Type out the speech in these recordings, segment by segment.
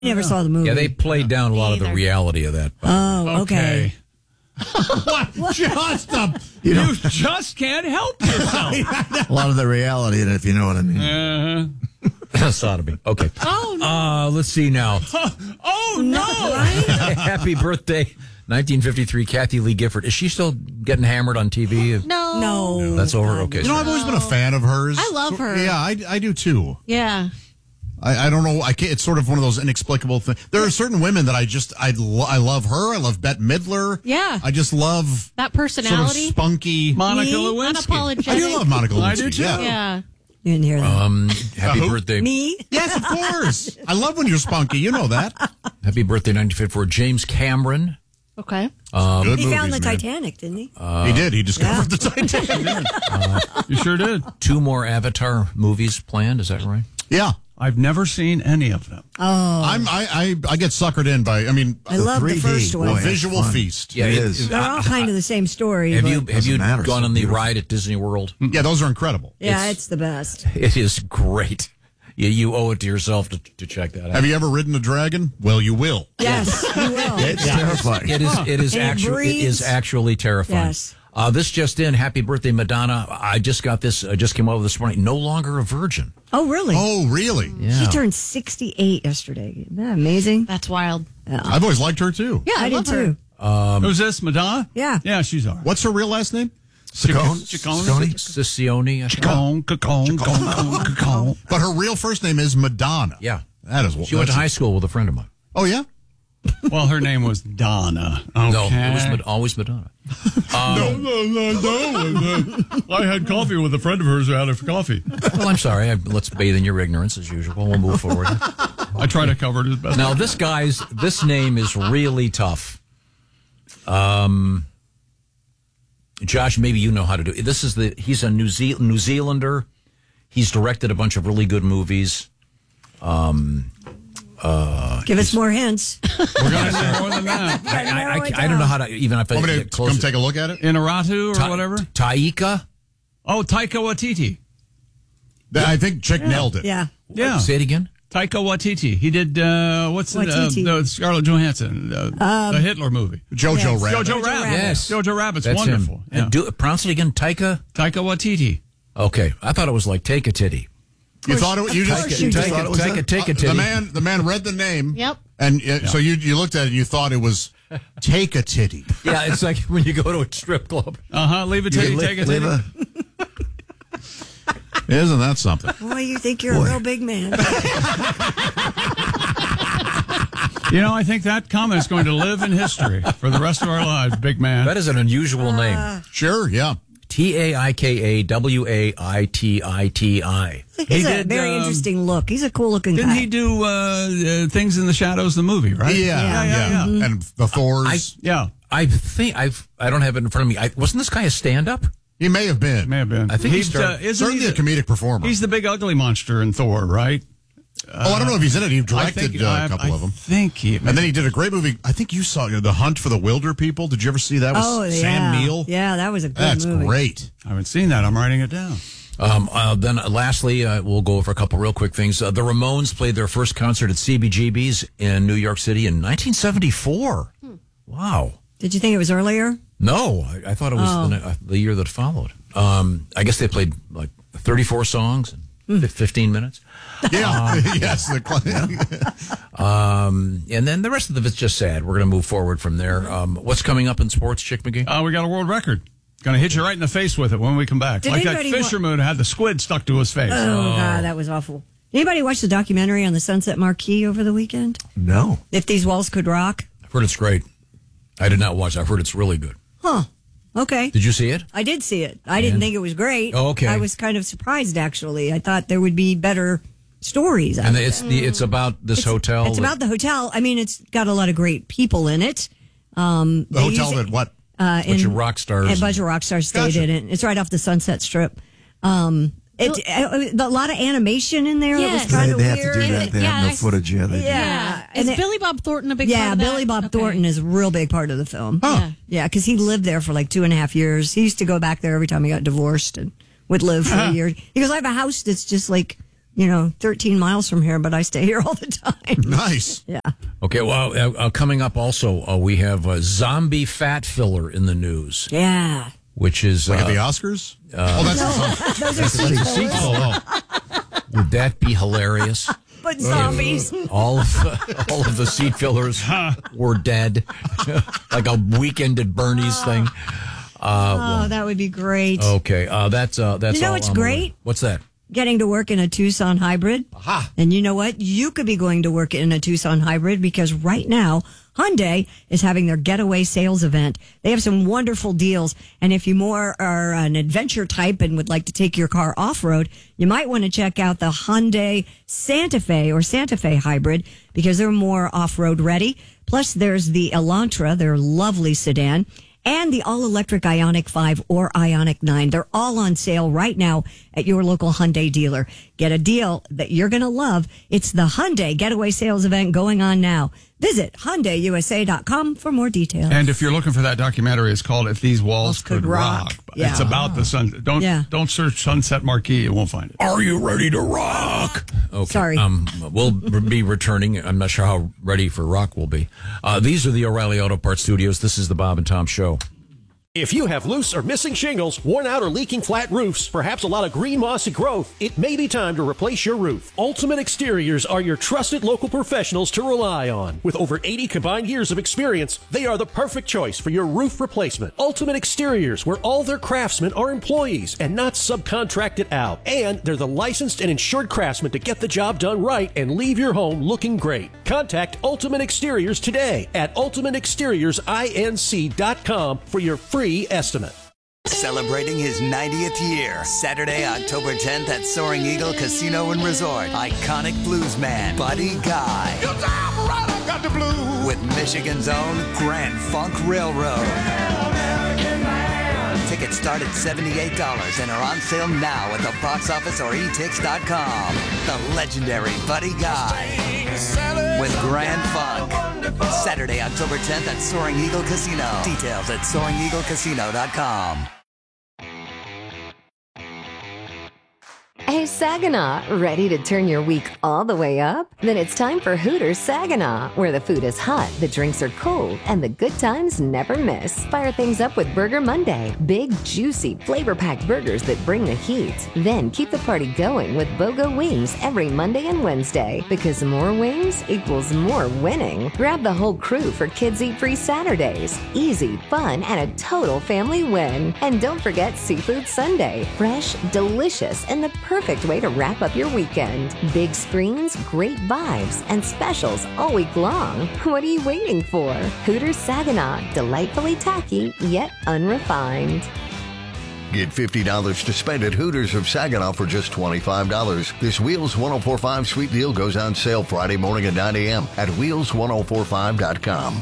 Never saw the movie. Yeah, they played down a lot of the reality of that. Oh, okay. What? You just can't help yourself. A lot of the reality in it, if you know what I mean. Sodomy. Okay. Oh, no. Let's see now. Oh, no. Right? Happy birthday, 1953, Kathy Lee Gifford. Is she still getting hammered on TV? No. That's over? Okay. You know, I've always been a fan of hers. I love her. Yeah, I do too. Yeah. I don't know. I can't, it's sort of one of those inexplicable things. There are certain women that I love her. I love Bette Midler. Yeah. I just love That sort of personality. spunky. Monica Me? Lewinsky. Unapologetic. I do love Monica Lewinsky. I do too. Yeah. You didn't hear that. Happy who? birthday. Me? Yes, of course. I love when you're spunky. You know that. Happy birthday, 1954, James Cameron. Okay. Good He movies, found the man. Titanic, didn't he? He did. He discovered the Titanic. You sure did. 2 more Avatar movies planned. Is that right? Yeah. I've never seen any of them. I get suckered in by, I love the 3D, first one. boy. a visual That's fun. feast. Yeah, It is. They're all kind of the same story. Have but- you have Doesn't you matter, gone so on the beautiful. ride at Disney World? Yeah, those are incredible. Yeah, it's the best. It is great. You owe it to yourself to check that out. Have you ever ridden a dragon? Well, you will. Yes, you will. It's terrifying. It is And it breathes. actually terrifying. Yes. This just in. Happy birthday, Madonna. I just got this. I just came over this morning. No longer a virgin. Oh, really? Oh, really? Yeah. She turned 68 yesterday. Isn't that amazing? That's wild. I've always liked her, too. Yeah, I did love her. too. Who's this, Madonna? Yeah. Yeah, she's all right. What's her real last name? Ciccone? Siccione. I think. Ciccone. But her real first name is Madonna. Yeah. That is. She went to high school with a friend of mine. Oh, yeah? Well, her name was Donna. Okay. No, it was always Madonna. No. I had coffee with a friend of hers out of coffee. Well, I'm sorry. Let's bathe in your ignorance as usual. We'll move forward. I try to cover it as best. Now, this name is really tough. Josh, maybe you know how to do it. He's a New Zealander. He's directed a bunch of really good movies. Give us more hints. We're going to say more than that. I don't know how to even if I Want me to get close. come take a look at it? Inaratu or whatever? Taika. Oh, Taika Waititi. I think Chick nailed it. Yeah. Yeah. Say it again. Taika Waititi. He did, Waititi. the Scarlett Johansson, the Hitler movie. Jojo Yes. Rabbit. Jojo Rabbit. Yes. Jojo Rabbit's That's wonderful. him. Yeah. And pronounce it again. Taika. Taika Waititi. Okay, I thought it was like take a titty. You thought it? You just you Take thought it was a titty. the man read the name. Yep. And so you looked at it and you thought it was take a titty. Yeah, it's like when you go to a strip club. Leave a titty, take a titty. Isn't that something? Boy, you think you're a real big man. You know, I think that comment is going to live in history for the rest of our lives, big man. That is an unusual name. Sure, yeah. TAIKAWAITITI. He's a very interesting look. He's a cool looking guy. Didn't he do Things in the Shadows, the movie, right? Yeah. And the Thors. Yeah, I think I don't have it in front of me. Wasn't this guy a stand-up? He may have been. may have been. I think he he's started- isn't Certainly he a comedic performer. He's the big ugly monster in Thor, right? I don't know if he's in it. He I directed think, a couple of them. I think he. And then he did a great movie. I think you saw The Hunt for the Wilder People. Did you ever see that? With Sam Neill? Yeah, that was a good That's movie. great. I haven't seen that. I'm writing it down. Then lastly, we'll go over a couple real quick things. The Ramones played their first concert at CBGB's in New York City in 1974. Wow. Did you think it was earlier? No, I thought it was the year that followed. I guess they played like 34 songs in 15 minutes. Yeah. Yes. And then the rest of it's just sad. We're going to move forward from there. What's coming up in sports, Chick McGee? We got a world record. Going to hit you right in the face with it when we come back. Did like that anybody fisherman who had the squid stuck to his face. Oh, God, that was awful. Anybody watch the documentary on the Sunset Marquee over the weekend? No. If These Walls Could Rock? I've heard it's great. I did not watch it. I've heard it's really good. Huh. Okay. Did you see it? I did see it. I didn't think it was great. Oh, okay. I was kind of surprised, actually. I thought there would be better stories. And it's about this hotel. It's about the hotel. I mean, it's got a lot of great people in it. The hotel that what? bunch of rock stars. A bunch of rock stars stayed in it. It's right off the Sunset Strip. A lot of animation in there. Yes. That was kind of They weird. have to do that. They have no footage. Yeah, they do. Yeah. And Is Billy Bob Thornton a big part of that? Billy Bob Thornton is a real big part of the film. Yeah. Yeah, because he lived there for like 2.5 years. He used to go back there every time he got divorced and would live for a year. He goes, I have a house that's just like 13 miles from here, but I stay here all the time. Nice. Yeah. Okay, well, coming up also, we have a zombie fat filler in the news. Yeah. Which is... Like at the Oscars? Those are sequels. Would that be hilarious? But zombies. All of the seat fillers were dead. Like a Weekend at Bernie's thing. That would be great. Okay, that's what's great? What's that? Getting to work in a Tucson hybrid. Aha. And you know what? You could be going to work in a Tucson hybrid because right now, Hyundai is having their getaway sales event. They have some wonderful deals. And if you more are an adventure type and would like to take your car off-road, you might want to check out the Hyundai Santa Fe or Santa Fe hybrid because they're more off-road ready. Plus, there's the Elantra, their lovely sedan, and the all-electric Ioniq 5 or Ioniq 9. They're all on sale right now at your local Hyundai dealer. Get a deal that you're going to love. It's the Hyundai Getaway Sales Event going on now. Visit HyundaiUSA.com for more details. And if you're looking for that documentary, it's called If These Walls Could Rock. Yeah. It's about the sun. Don't search Sunset Marquee. You won't find it. Are you ready to rock? Okay. Sorry. We'll be returning. I'm not sure how ready for rock we'll be. These are the O'Reilly Auto Parts Studios. This is the Bob and Tom Show. If you have loose or missing shingles, worn out or leaking flat roofs, perhaps a lot of green mossy growth, it may be time to replace your roof. Ultimate Exteriors are your trusted local professionals to rely on. With over 80 combined years of experience, they are the perfect choice for your roof replacement. Ultimate Exteriors, where all their craftsmen are employees and not subcontracted out. And they're the licensed and insured craftsmen to get the job done right and leave your home looking great. Contact Ultimate Exteriors today at ultimateexteriorsInc.com for your free estimate. Celebrating his 90th year, Saturday, October 10th at Soaring Eagle Casino and Resort. Iconic bluesman Buddy Guy. Your time right, I got the blues. With Michigan's own Grand Funk Railroad. Tickets start at $78 and are on sale now at the box office or etix.com. The legendary Buddy Guy with Grand Funk. Saturday, October 10th at Soaring Eagle Casino. Details at SoaringEagleCasino.com. Hey, Saginaw, ready to turn your week all the way up? Then it's time for Hooters Saginaw, where the food is hot, the drinks are cold, and the good times never miss. Fire things up with Burger Monday. Big, juicy, flavor-packed burgers that bring the heat. Then keep the party going with BOGO Wings every Monday and Wednesday, because more wings equals more winning. Grab the whole crew for Kids Eat Free Saturdays. Easy, fun, and a total family win. And don't forget Seafood Sunday. Fresh, delicious, and the perfect way to wrap up your weekend. Big screens, great vibes, and specials all week long. What are you waiting for? Hooters Saginaw, delightfully tacky yet unrefined. Get $50 to spend at Hooters of Saginaw for just $25. This Wheels 1045 sweet deal goes on sale Friday morning at 9 a.m. at wheels1045.com.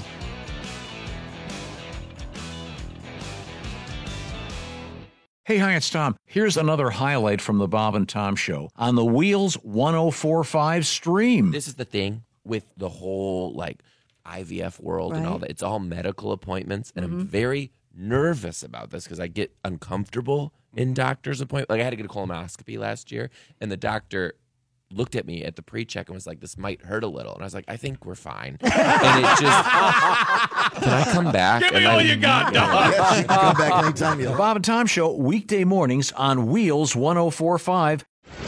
Hey, hi, it's Tom. Here's another highlight from the Bob and Tom Show on the Wheels 1045 stream. This is the thing with the whole IVF world and all that. It's all medical appointments, and I'm very nervous about this because I get uncomfortable in doctor's appointments. I had to get a colonoscopy last year, and the doctor looked at me at the pre-check and was like, this might hurt a little. And I was like, I think we're fine. And it just, can I come back? Give me all you got, dog. Yes, you can come back anytime you The like. Bob and Tom Show, weekday mornings on Wheels 1045.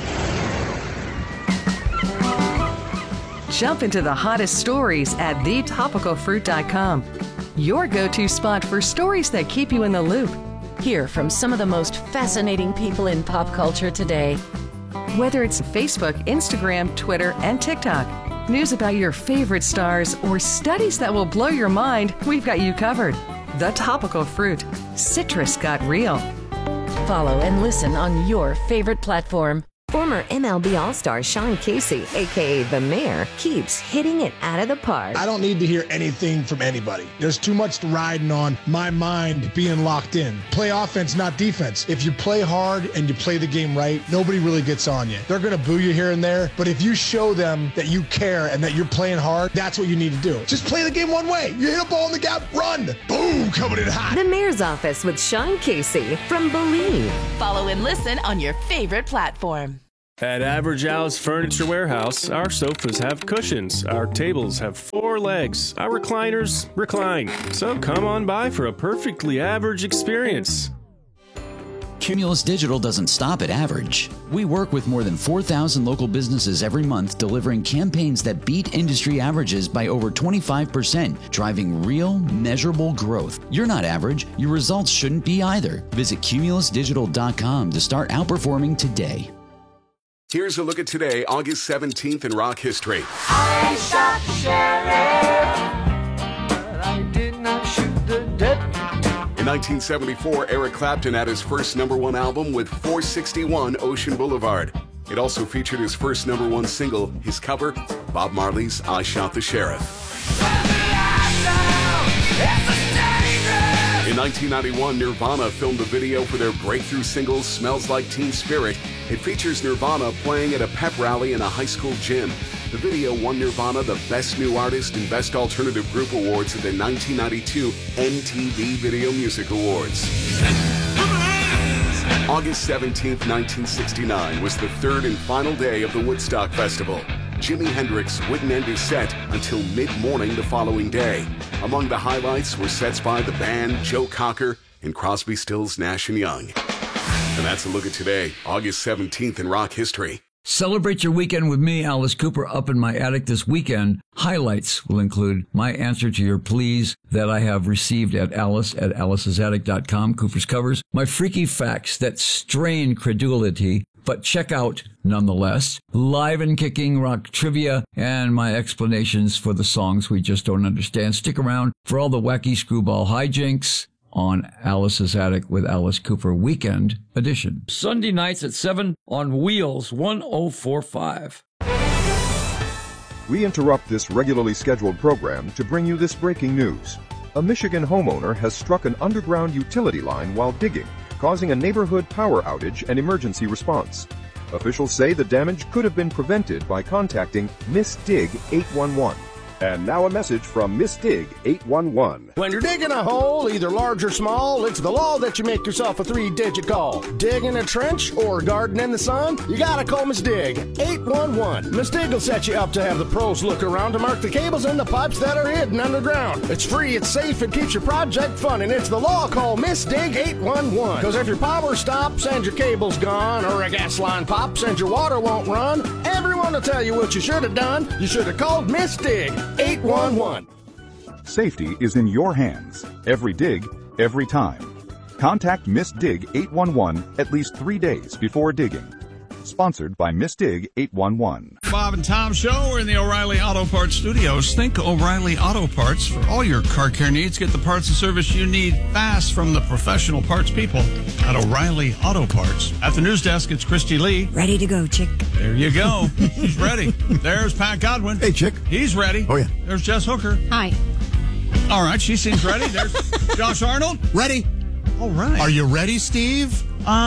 Jump into the hottest stories at thetopicalfruit.com. Your go-to spot for stories that keep you in the loop. Hear from some of the most fascinating people in pop culture today. Whether it's Facebook, Instagram, Twitter, and TikTok, news about your favorite stars, or studies that will blow your mind, we've got you covered. The Topical Fruit. Citrus got real. Follow and listen on your favorite platform. Former MLB All-Star Sean Casey, a.k.a. The Mayor, keeps hitting it out of the park. I don't need to hear anything from anybody. There's too much riding on my mind being locked in. Play offense, not defense. If you play hard and you play the game right, nobody really gets on you. They're going to boo you here and there, but if you show them that you care and that you're playing hard, that's what you need to do. Just play the game one way. You hit a ball in the gap, run. Boom, coming in hot. The Mayor's Office with Sean Casey from Believe. Follow and listen on your favorite platform. At Average Al's Furniture Warehouse, our sofas have cushions, our tables have 4 legs, our recliners recline. So come on by for a perfectly average experience. Cumulus Digital doesn't stop at average. We work with more than 4,000 local businesses every month, delivering campaigns that beat industry averages by over 25%, driving real, measurable growth. You're not average. Your results shouldn't be either. Visit cumulusdigital.com to start outperforming today. Here's a look at today, August 17th in rock history. I shot the sheriff, but I did not shoot the deputy. In 1974, Eric Clapton had his first #1 album with 461 Ocean Boulevard. It also featured his first #1 single, his cover, Bob Marley's I Shot the Sheriff. In 1991, Nirvana filmed a video for their breakthrough single, Smells Like Teen Spirit. It features Nirvana playing at a pep rally in a high school gym. The video won Nirvana the Best New Artist and Best Alternative Group Awards at the 1992 MTV Video Music Awards. August 17th, 1969 was the third and final day of the Woodstock Festival. Jimi Hendrix wouldn't end his set until mid-morning the following day. Among the highlights were sets by the band, Joe Cocker, and Crosby, Stills, Nash & Young. And that's a look at today, August 17th in rock history. Celebrate your weekend with me, Alice Cooper, up in my attic this weekend. Highlights will include my answer to your pleas that I have received at alicesattic.com, Cooper's Covers, my freaky facts that strain credulity, but check out nonetheless, live and kicking rock trivia, and my explanations for the songs we just don't understand. Stick around for all the wacky screwball hijinks on Alice's Attic with Alice Cooper Weekend Edition. Sunday nights at 7 on Wheels 1045. We interrupt this regularly scheduled program to bring you this breaking news. A Michigan homeowner has struck an underground utility line while digging, causing a neighborhood power outage and emergency response. Officials say the damage could have been prevented by contacting Miss Dig 811. And now a message from Miss Dig 811. When you're digging a hole, either large or small, it's the law that you make yourself a 3-digit call. Digging a trench or garden in the sun, you gotta call Miss Dig 811. Miss Dig will set you up to have the pros look around to mark the cables and the pipes that are hidden underground. It's free, it's safe, it keeps your project fun, and it's the law. Call Miss Dig 811. Because if your power stops and your cable's gone, or a gas line pops and your water won't run, everyone will tell you what you should have done. You should have called Miss Dig 811. Safety is in your hands. Every dig, every time. Contact Miss Dig 811 at least 3 days before digging. Sponsored by Miss Dig 811. Bob and Tom Show. We're in the O'Reilly Auto Parts studios. Think O'Reilly Auto Parts for all your car care needs. Get the parts and service you need fast from the professional parts people at O'Reilly Auto Parts. At the news desk, it's Christy Lee. Ready to go, chick. There you go. She's ready. There's Pat Godwin. Hey, chick. He's ready. Oh, yeah. There's Jess Hooker. Hi. All right, she seems ready. There's Josh Arnold. Ready. All right. Are you ready, Steve?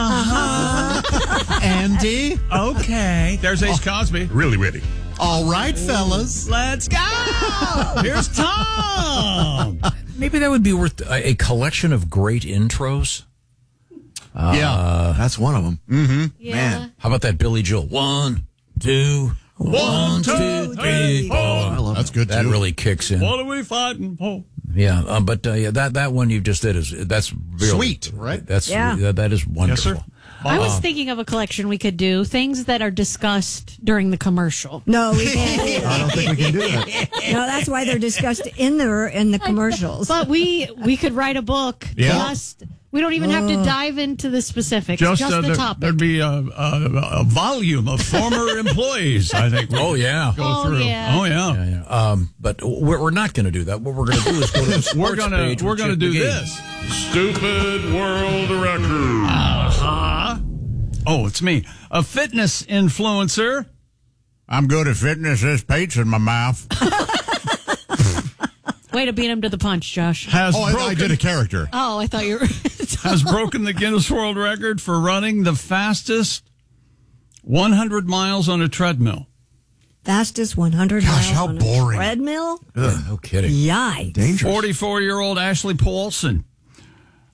Andy? Okay. There's Ace Cosby. Really ready. All right, fellas. Let's go. Here's Tom. Maybe that would be worth a collection of great intros. Yeah, that's one of them. Mm-hmm. Yeah. Man. How about that Billy Joel? 1, 2, 1, 2, 3, 4. I love that's good, that too. really kicks in. What are we fighting for? Yeah, that one you just did that's real sweet, right? That is wonderful. Yes, sir. I was thinking of a collection we could do, things that are discussed during the commercial. No, we can't do that. I don't think we can do that. No, that's why they're discussed in the commercials. But we could write a book. Yeah. We don't even have to dive into the specifics, just the topic. There'd be a volume of former employees, I think. Oh, yeah. Go through. Yeah. Oh, yeah. But we're not going to do that. What we're going to do is go to the sports page. We're going to do this. Stupid world record. Uh-huh. Oh, it's me. A fitness influencer. I'm good at fitness. There's pizza in my mouth. Way to beat him to the punch, Josh. I did a character. Oh, I thought you were... has broken the Guinness World Record for running the fastest 100 miles on a treadmill. Fastest 100 miles how on boring. a treadmill? No kidding. Yikes. Dangerous. 44-year-old Ashley Paulson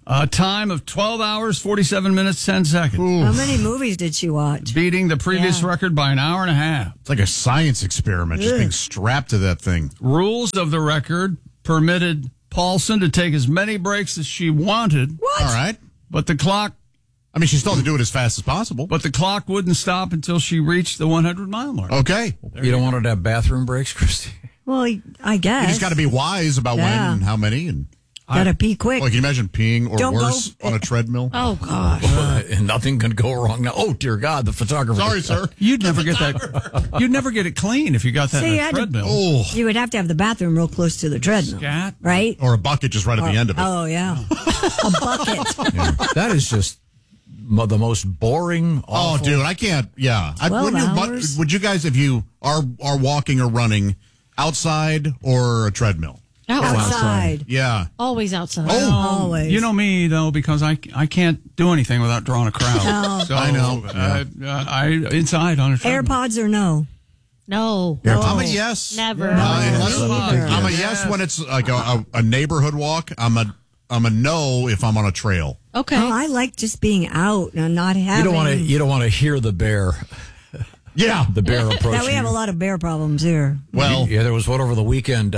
Time of 12 hours, 47 minutes, 10 seconds. How many movies did she watch? Beating the previous record by an hour and a half. It's like a science experiment, just being strapped to that thing. Rules of the record permitted Paulson to take as many breaks as she wanted. What? All right. But the clock... I mean, she still had to do it as fast as possible. But the clock wouldn't stop until she reached the 100-mile mark. Okay. You don't want her to have bathroom breaks, Christy? Well, I guess. You just got to be wise about when and how many. And gotta pee quick. Well, can you imagine peeing or Don't worse go- on a treadmill? Oh, gosh. And nothing can go wrong now. Oh, dear God, the photographer. Sorry, sir. You'd never get that. You'd never get it clean if you got that So in you a had to- treadmill. You would have to have the bathroom real close to the treadmill. Scat. Right? Or a bucket just right at the end of it. Oh, yeah. A bucket. Yeah. That is just the most boring, Oh, awful. dude, I can't. Yeah. 12 hours? Would you guys, if you are walking or running, outside or a treadmill? Outside. Yeah. Always outside. Always. You know me, though, because I can't do anything without drawing a crowd. No. So, I know. I inside on a treadmill. AirPods or no? No. I'm a yes. Never. I'm a yes when it's like a neighborhood walk. I'm a no if I'm on a trail. Okay. Oh, I like just being out and not having. You don't want to hear the bear. Yeah. The bear approaching. Yeah, we have a lot of bear problems here. Well, yeah, there was one over the weekend.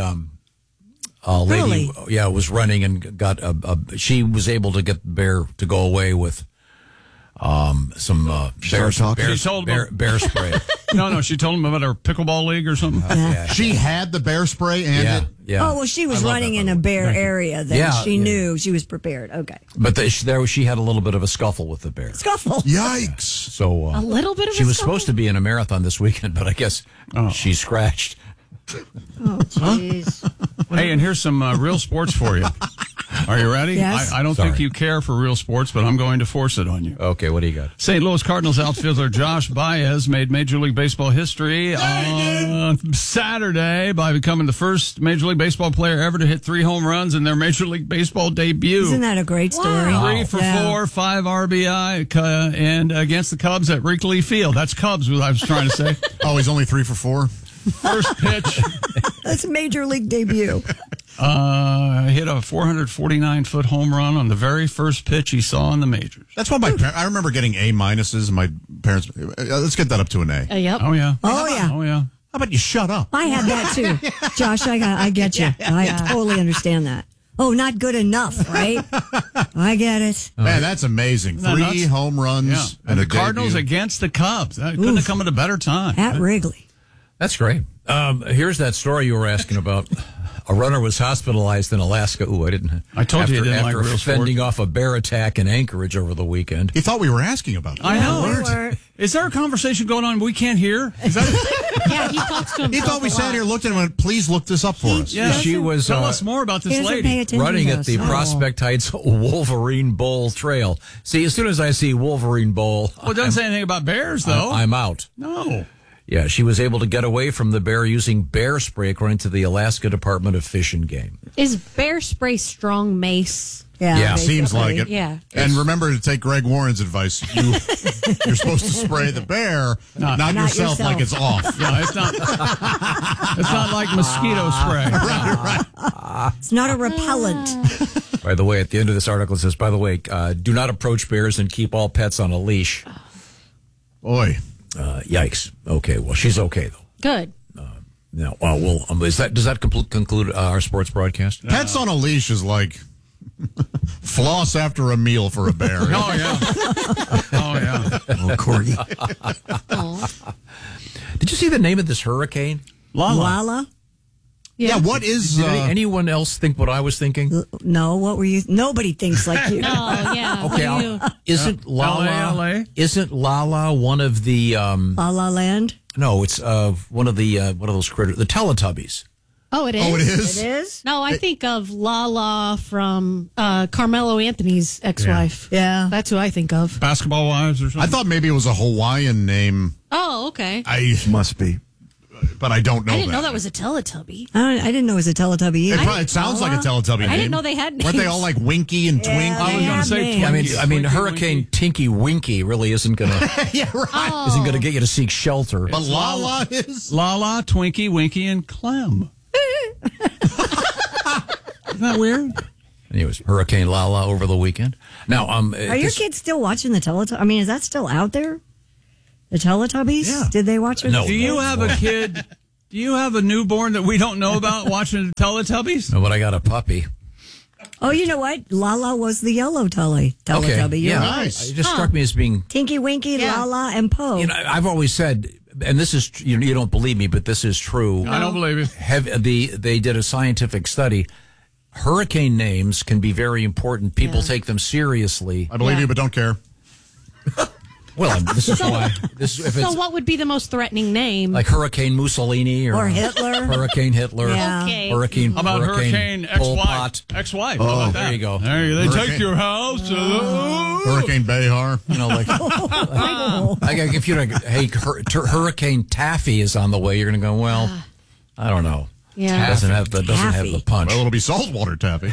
A lady, Really? was running and got she was able to get the bear to go away with some bear spray. No, she told him about her pickleball league or something. She had the bear spray and it. Yeah. Oh, well, she was running in a bear area. Then she knew she was prepared. Okay. But she had a little bit of a scuffle with the bear. Scuffle. Yikes. So A little bit of she a was scuffle? supposed to be in a marathon this weekend, but I guess she scratched. Oh, jeez. Hey, and here's some real sports for you. Are you ready? Yes. I don't think you care for real sports, but I'm going to force it on you. Okay, what do you got? St. Louis Cardinals outfielder Josh Baez made Major League Baseball history on Saturday by becoming the first Major League Baseball player ever to hit 3 home runs in their Major League Baseball debut. Isn't that a great story? Wow. 3 for 4, 5 RBI, and against the Cubs at Wrigley Field. That's Cubs, what I was trying to say. Oh, he's only 3 for 4. First pitch. That's a major league debut. Hit a 449-foot home run on the very first pitch he saw in the majors. That's why I remember getting A minuses. My parents. Let's get that up to an A. Yep. Oh yeah. Oh, yeah. Oh yeah. How about you shut up? I had that too. Josh, I get you. I totally understand that. Oh, not good enough, right? I get it. Man, that's amazing. Isn't that 3 nuts? home runs Yeah. and the a Cardinals debut. against the Cubs. That couldn't have come at a better time. At Wrigley. That's great. Here's that story you were asking about. A runner was hospitalized in Alaska. Ooh, I didn't. I told you you didn't like after real fending sport. off a bear attack in Anchorage over the weekend. He thought we were asking about that. I know. we weren't. Is there a conversation going on we can't hear? Is that Yeah, he talks to himself. He thought we a sat lot. here, looked at him, and went, please look this up for us. Yeah, She was Tell us more about He this doesn't lady. pay attention running to at us. the Oh. Prospect Heights Wolverine Bowl Trail. See, as soon as I see Wolverine Bowl, Well, it doesn't say anything about bears, though. I'm out. No. Yeah, she was able to get away from the bear using bear spray, according to the Alaska Department of Fish and Game. Is bear spray strong mace? Yeah, Seems like it. Yeah. And remember to take Greg Warren's advice. You're supposed to spray the bear, not yourself like it's off. Yeah, it's not. It's not like mosquito spray. Right. It's not a repellent. By the way, at the end of this article, it says, by the way, do not approach bears and keep all pets on a leash. Boy. Yikes. Okay, well, she's okay, though. Good. Now, does that conclude our sports broadcast? Pets on a leash is like floss after a meal for a bear. Oh, yeah. Oh, yeah. Oh, Corgi. Did you see the name of this hurricane? Lala? Yeah, what is... Did anyone else think what I was thinking? No, what were you? Nobody thinks like you. No, yeah. Okay, what do you- isn't Lala LA? Isn't Lala one of the La La Land? no, it's one of those critters, the Teletubbies. Oh, it is? Oh, it is? It is? No, I think of Lala from Carmelo Anthony's ex-wife. Yeah. That's who I think of. Basketball wives or something? I thought maybe it was a Hawaiian name. Oh, okay. Must be. But I don't know I didn't know that was a Teletubby. I didn't know it was a Teletubby either. It sounds like a Teletubby name. I didn't know they had Weren't they names. all like Winky and Twinkie? I was going to say names. Twinkie. I mean, Twinkie, Hurricane Winky. Tinky Winky really isn't gonna Yeah, right. isn't gonna get you to seek shelter. But Lala is... Lala, Twinkie, Winky, and Clem. Isn't that weird? Anyways, Hurricane Lala over the weekend. Now, are your kids still watching the Teletubbies? I mean, is that still out there? The Teletubbies? Yeah. Did they watch it? No. Do you have a kid? Do you have a newborn that we don't know about watching the Teletubbies? No, but I got a puppy. Oh, you know what? Lala was the yellow Teletubby. Okay, You're yeah, right. it just struck me as being. Tinky Winky, Lala, and Poe. You know, I've always said, and this is you don't believe me, but this is true. I don't believe you. They did a scientific study. Hurricane names can be very important. People take them seriously. I believe you, but don't care. Well, this is why. So what would be the most threatening name? Like Hurricane Mussolini or Hitler. Hurricane Hitler. Yeah. Okay. Hurricane. How about Hurricane Pol ex-wife? Pot. Ex-wife. Oh, How about there that? you go. They take your house. Hurricane Behar. You know, like, like if you're like, hey, Hurricane Taffy is on the way, you're going to go, well, I don't know. Yeah. Doesn't have the punch. Well, it'll be saltwater taffy.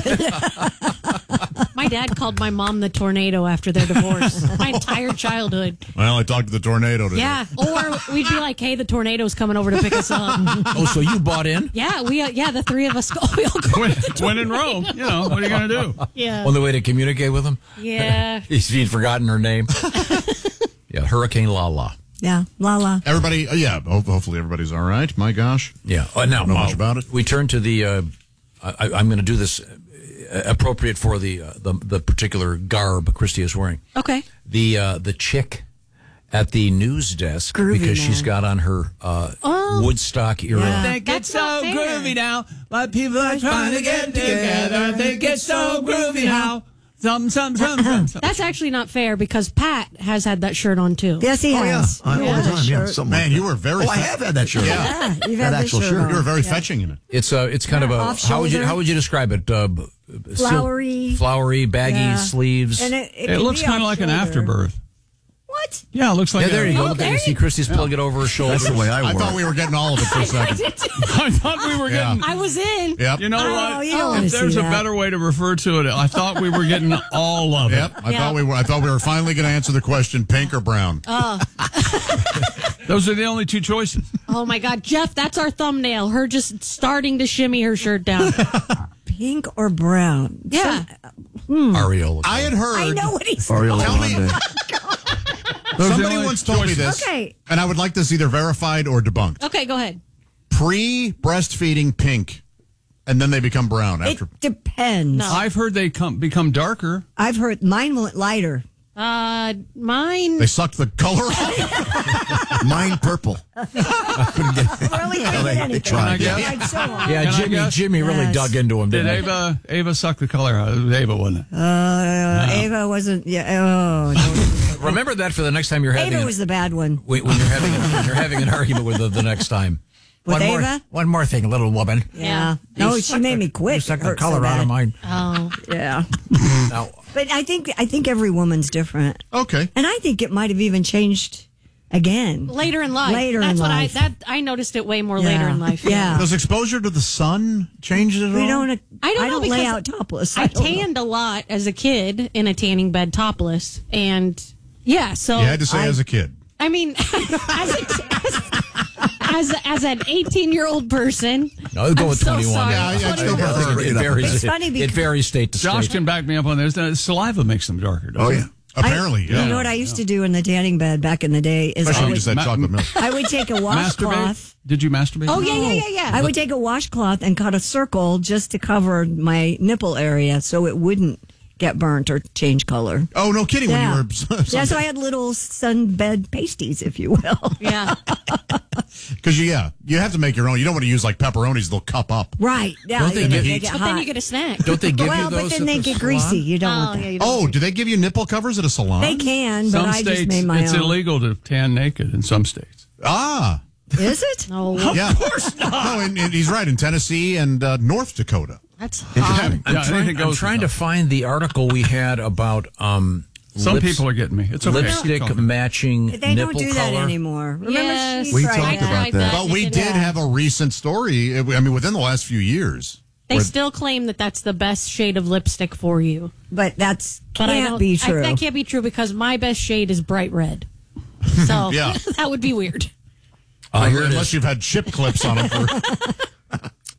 My dad called my mom the tornado after their divorce. My entire childhood. Well, I talked to the tornado today. Yeah. Or we'd be like, hey, the tornado's coming over to pick us up. Oh, so you bought in? Yeah, the three of us we all go with the When in Rome, you know, what are you going to do? Yeah. On the way to communicate with him? Yeah. He'd forgotten her name. Yeah, Hurricane Lala. Yeah, Lala. Everybody, hopefully everybody's all right. My gosh. Yeah. Now, I don't know much about it. We turn to the, I'm going to do this appropriate for the particular garb Christy is wearing. Okay. The chick at the news desk, Groovy because she's man. got on her Woodstock era. Yeah. Think That's it's not so fair. groovy now. But people are trying to get together. Think it's so groovy now. Some. That's actually not fair because Pat has had that shirt on too. Yes, he has. All the time. Yeah, something Man, like you were very. that. I have had that shirt. Yeah. Yeah, you've That had the actual shirt. on. You were very Yeah. fetching in it. It's kind of a off how would shoulder. you describe it? Flowery. baggy Yeah. sleeves. And It can looks be kind of off like an shoulder. afterbirth. What? Yeah, it looks like Yeah, there you go. Oh, Look, there you see you- Christy's pulling it over her shoulder. That's the way I I wore thought it. we were getting all of it for a second. I thought we were getting. I was in. Yep. You know what? you don't wanna If there's see a that. better way to refer to it, I thought we were getting all of it. Yep. I thought we were finally going to answer the question: pink or brown? Those are the only two choices. Oh my God, Jeff, that's our thumbnail. Her just starting to shimmy her shirt down. Pink or brown? Yeah. Areola. I had heard. I know what he's saying. Ariel Tell me. Grande. Somebody once told me this, Okay. and I would like this either verified or debunked. Okay, go ahead. Pre-breastfeeding pink, and then they become brown after. It depends. No. I've heard they become darker. I've heard mine went lighter. Mine. They sucked the color off. Mine purple. Couldn't get Really No, couldn't they get anything. tried. Yeah. Tried so hard. Yeah, Can I guess? Jimmy really Yes. dug into him, Did didn't he? Ava suck the color out? It was Ava, wasn't it? Ava wasn't. Yeah. Oh, Remember that for the next time you're no. having Ava was the bad one. when you're having an argument with her the next time. With one Ava? One more thing, little woman. Yeah. No, You she sucked made me quit. You sucked It the hurt color so out bad. of mine. Oh. Yeah. Now, But I think every woman's different. Okay. And I think it might have even changed again. Later in life. Later That's in what life. I noticed it way more Yeah. later in life. Yeah. Does exposure to the sun change it at all? We don't. I don't know lay because out topless. I don't know. tanned a lot as a kid in a tanning bed topless. And yeah, so You had to say as a kid. I mean, as an 18-year-old person. no, go I'm with so 21. sorry. Yeah, I still got I think it varies. It's funny It because- varies state to Josh state. can back me up on this. Saliva makes them darker. Oh, doesn't yeah. it? Apparently, yeah. You know what I used to do in the tanning bed back in the day is Especially I when you would, just had chocolate milk. I would take a washcloth. Did you masturbate? Oh, yeah. I would take a washcloth and cut a circle just to cover my nipple area so it wouldn't get burnt or change color. Oh, no kidding. Yeah. When you were Yeah, so I had little sunbed pasties, if you will. Yeah. because you have to make your own. You don't want to use like pepperonis; they'll cup up. Right. Yeah. Don't they you know, give they you- get But hot. then you get a snack. Don't they give well, you those? but then at they the get salon? greasy. You don't want that. yeah, you don't Oh, want do they give you nipple covers at a salon? They can, but Some I states, just made my it's own. illegal to tan naked in some states. Ah, Is it? No. yeah. Of course not. No, and he's right. In Tennessee and North Dakota. That's Interesting. Yeah, anything I'm goes trying to with find the article we had about Some people are getting me. It's okay. lipstick It's okay. matching They nipple don't do that color. anymore. Remember, Yes. she We tried talked that. about that. But we did have a recent story. I mean, within the last few years. They where- still claim that that's the best shade of lipstick for you. But that's But I can't don't, be true. that can't be true because my best shade is bright red. So Yeah. that would be weird. Here it unless is. you've had chip clips on them for.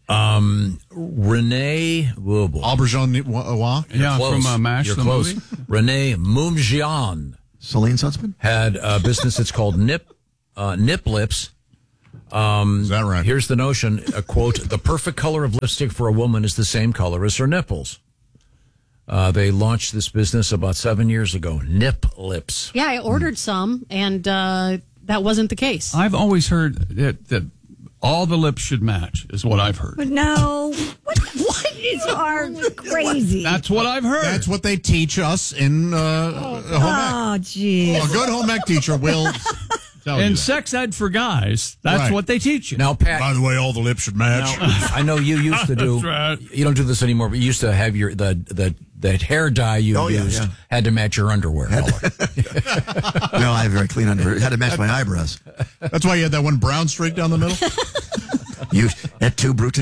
Renee Auberjonois. Yeah, close. from MASH, You're the close. movie. Renee Mumjian Celine's husband had a business that's called Nip Lips. Is that right? Here's the notion, a quote, the perfect color of lipstick for a woman is the same color as her nipples. They launched this business about 7 years ago, Nip Lips. Yeah, I ordered some, and that wasn't the case. I've always heard that all the lips should match, is what I've heard. But no, what is our crazy? That's what I've heard. That's what they teach us in home ec. Oh, geez. A good home ec teacher will tell you In that. sex ed for guys, that's Right. what they teach you. Now, Pat, By the way, all the lips should match. I know you used to do. That's right. You don't do this anymore, but you used to have your the hair dye you used had to match your underwear color. No, I have very clean underwear. Had to match my eyebrows. That's why you had that one brown streak down the middle. You at two Brute.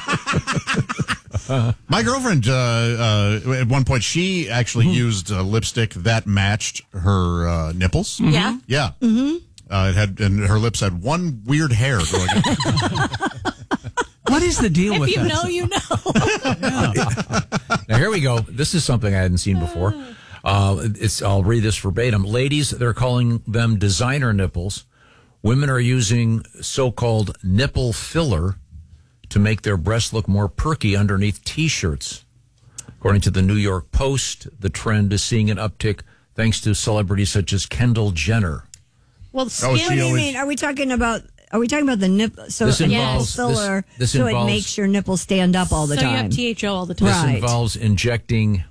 My girlfriend, at one point, she actually used lipstick that matched her nipples. Yeah. Yeah. Mm-hmm. It had, and her lips had one weird hair growing up. What is the deal with If you that? know, you know. Now here we go. This is something I hadn't seen before. I'll read this verbatim. Ladies, they're calling them designer nipples. Women are using so-called nipple filler to make their breasts look more perky underneath T-shirts. According to the New York Post, the trend is seeing an uptick thanks to celebrities such as Kendall Jenner. Well, she What do you always- mean? Are we talking about the nipple? So This a nipple involves- filler, this so involves- it makes your nipples stand up all the So you time. have THO all the time. This Right. involves injecting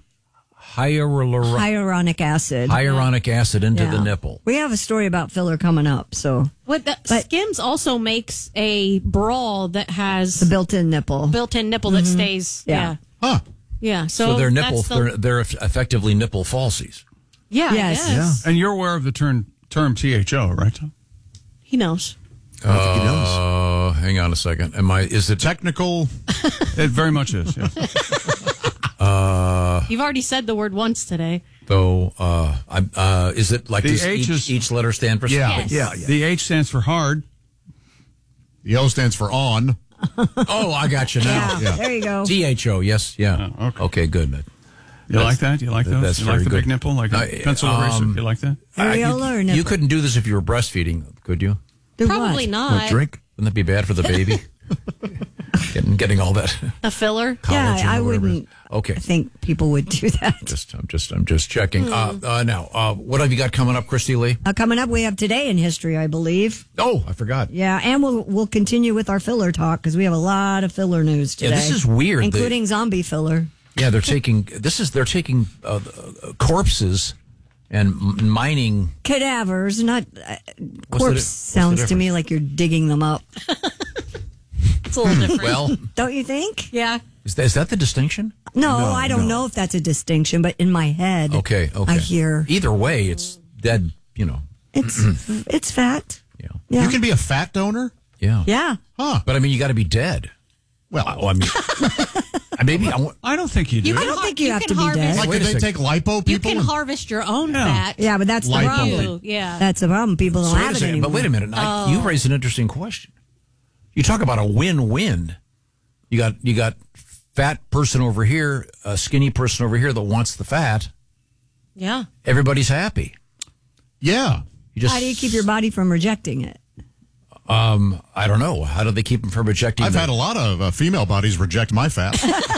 Hyaluronic acid. hyaluronic acid into Yeah. the nipple. We have a story about filler coming up. So Skims also makes a bra that has the built-in nipple. built-in nipple that stays. Yeah. Huh. Yeah. So they're nipple. that's the- They're effectively nipple falsies. Yeah. I Yes. guess. And you're aware of the term THO, right, Tom? He knows. Hang on a second. Is it Technical. It very much is. Yes. You've already said the word once today. though? Is it like The does H each letter stand for Yeah. Yes. The H stands for hard. The O stands for on. Oh, I got you now. Yeah. There you go. THO. Yes. Yeah. Okay. Good. You like that? You like those? That's You like very the big good. nipple, like a pencil eraser? You like that? Areola or You nipple? couldn't do this if you were breastfeeding, could you? Do Probably what? not. Drink. Wouldn't that be bad for the baby? getting all that A filler. Yeah, collagen I or whatever it is. wouldn't. Okay. I think people would do that. I'm just checking. Now, what have you got coming up, Christy Lee? Coming up, we have Today in History, I believe. Oh, I forgot. Yeah, and we'll continue with our filler talk because we have a lot of filler news today. Yeah, this is weird. including zombie filler. Yeah, they're taking corpses and mining. Cadavers, not What's corpse. the Sounds to me like you're digging them up. It's a little different. Well, Don't you think? Yeah. is that the distinction? No, I don't know if that's a distinction, but in my head, Okay. I hear Either way, it's dead. it's fat. Yeah. You can be a fat donor? Yeah. Yeah. Huh. But I mean, you got to be dead. Well, I mean, maybe I don't think you do. I don't think you have can to be harvest- dead. Like, Wait did a they second. take lipo You people? can harvest your own fat. Yeah, but that's the Lipo. problem. Yeah. That's the problem. People don't So wait have a it second, anymore. but wait a minute. You raised an interesting question. You talk about a win-win. You got fat person over here, a skinny person over here that wants the fat. Yeah. Everybody's happy. Yeah. You just How do you keep your body from rejecting it? I don't know. How do they keep them from rejecting? I've had a lot of female bodies reject my fat.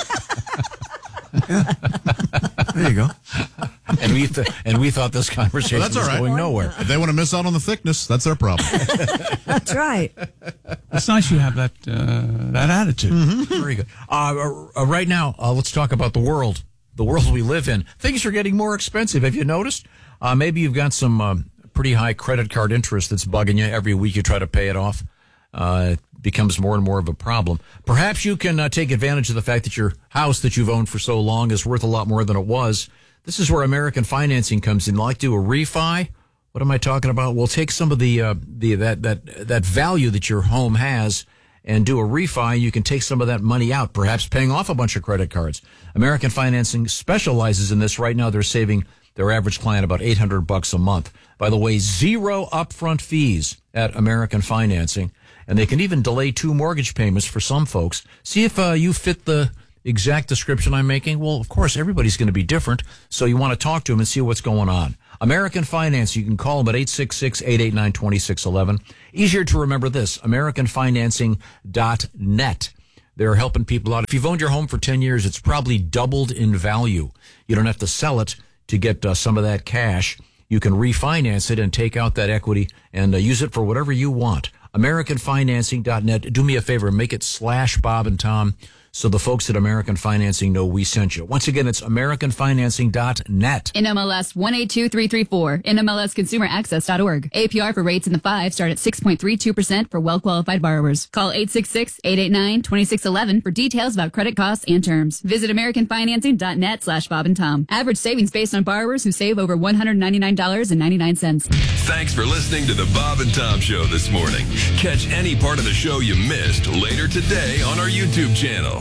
There you go. and we thought this conversation That's all was right. going nowhere. If they want to miss out on the thickness, that's their problem. That's right. It's nice you have that attitude. Very good. Right now, let's talk about the world we live in. Things are getting more expensive. Have you noticed? Maybe you've got some pretty high credit card interest that's bugging you. Every week you try to pay it off. It becomes more and more of a problem. Perhaps you can take advantage of the fact that your house that you've owned for so long is worth a lot more than it was. This is where American Financing comes in. Like, do a refi. What am I talking about? We'll take some of that value that your home has and do a refi. You can take some of that money out, perhaps paying off a bunch of credit cards. American Financing specializes in this. Right now, they're saving their average client about $800 a month. By the way, 0 upfront fees at American Financing. and they can even delay 2 mortgage payments for some folks. See if you fit the exact description I'm making. Well, of course, everybody's going to be different, so you want to talk to them and see what's going on. American Finance, you can call them at 866-889-2611. Easier to remember this, AmericanFinancing.net. They're helping people out. If you've owned your home for 10 years, it's probably doubled in value. You don't have to sell it to get some of that cash. You can refinance it and take out that equity and use it for whatever you want. AmericanFinancing.net. Do me a favor, make it /Bob and Tom so the folks at American Financing know we sent you. Once again, it's AmericanFinancing.net. NMLS 182334, NMLSConsumerAccess.org. APR for rates in the 5 start at 6.32% for well-qualified borrowers. Call 866-889-2611 for details about credit costs and terms. Visit AmericanFinancing.net /Bob and Tom. Average savings based on borrowers who save over $199.99. Thanks for listening to the Bob and Tom Show this morning. Catch any part of the show you missed later today on our YouTube channel.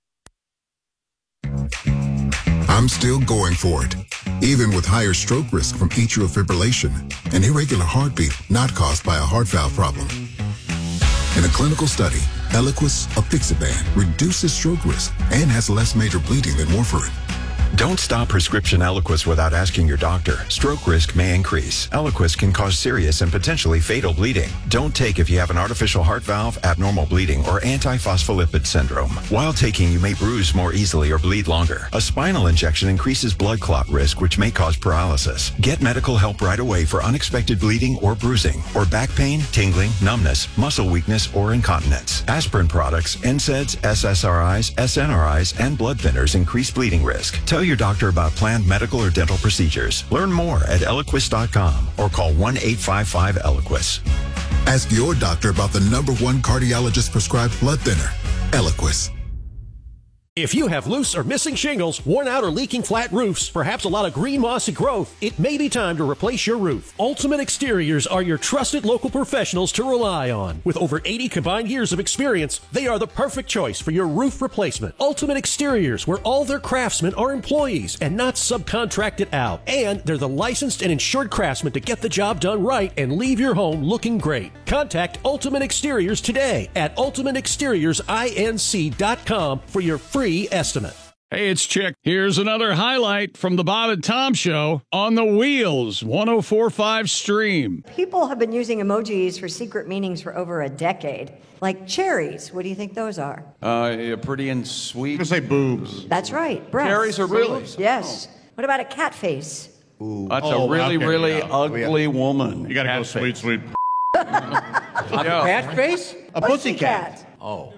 I'm still going for it, even with higher stroke risk from atrial fibrillation, an irregular heartbeat not caused by a heart valve problem. In a clinical study, Eliquis apixaban reduces stroke risk and has less major bleeding than warfarin. Don't stop prescription Eliquis without asking your doctor. Stroke risk may increase. Eliquis can cause serious and potentially fatal bleeding. Don't take if you have an artificial heart valve, abnormal bleeding, or antiphospholipid syndrome. While taking, you may bruise more easily or bleed longer. A spinal injection increases blood clot risk, which may cause paralysis. Get medical help right away for unexpected bleeding or bruising, or back pain, tingling, numbness, muscle weakness, or incontinence. Aspirin products, NSAIDs, SSRIs, SNRIs, and blood thinners increase bleeding risk. Tell your doctor about planned medical or dental procedures. Learn more at Eliquis.com or call 1-855-ELIQUIS. Ask your doctor about the #1 cardiologist prescribed blood thinner, Eliquis. If you have loose or missing shingles, worn out or leaking flat roofs, perhaps a lot of green mossy growth, it may be time to replace your roof. Ultimate Exteriors are your trusted local professionals to rely on. With over 80 combined years of experience, they are the perfect choice for your roof replacement. Ultimate Exteriors, where all their craftsmen are employees and not subcontracted out. And they're the licensed and insured craftsmen to get the job done right and leave your home looking great. Contact Ultimate Exteriors today at ultimateexteriorsInc.com for your free estimate. Hey, it's Chick. Here's another highlight from the Bob and Tom Show on the Wheels 104.5 stream. People have been using emojis for secret meanings for over a decade. Like cherries. What do you think those are? Pretty and sweet. I'm going to say boobs. That's right. Breasts. Cherries are really? Yes. What about a cat face? Ooh. That's a really ugly woman. You got to go sweet, sweet. A cat face? A pussycat. Oh.